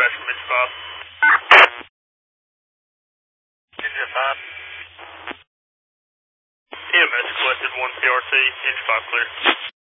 dispatch from Engine 5. Engine 5. EMS collected 1 PRT, Engine 5 clear.